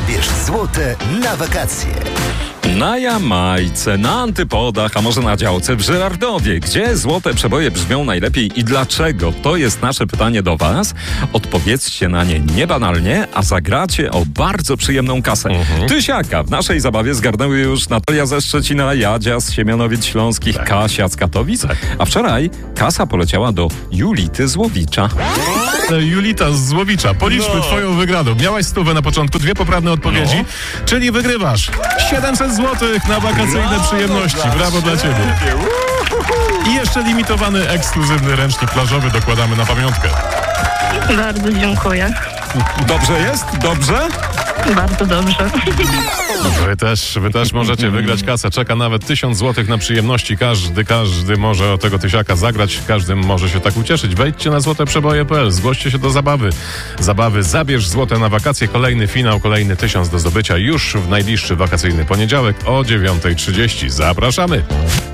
Zabierz złote na wakacje. Na Jamajce, na Antypodach, a może na działce w Żyrardowie. Gdzie złote przeboje brzmią najlepiej i dlaczego? To jest nasze pytanie do Was. Odpowiedzcie na nie niebanalnie, a zagracie o bardzo przyjemną kasę. Tysiaka w naszej zabawie zgarnęły już Natalia ze Szczecina, Jadzia z Siemianowic Śląskich, Kasia z Katowic, a wczoraj kasa poleciała do Julity z Łowicza. Julita z Złowicza, policzmy twoją wygraną. Miałaś 100 na początku, 2 poprawne odpowiedzi, czyli wygrywasz 700 zł na wakacyjne przyjemności. Brawo dla ciebie. I jeszcze limitowany, ekskluzywny ręcznik plażowy dokładamy na pamiątkę. Bardzo dziękuję. Dobrze jest? Dobrze? Bardzo dobrze. Wy też możecie wygrać kasę. Czeka nawet 1000 zł na przyjemności. Każdy może o tego tysiaka zagrać. Każdy może się tak ucieszyć. Wejdźcie na złoteprzeboje.pl. Zgłoście się do zabawy. Zabierz złote na wakacje. Kolejny finał, kolejny 1000 do zdobycia już w najbliższy wakacyjny poniedziałek o 9:30. Zapraszamy.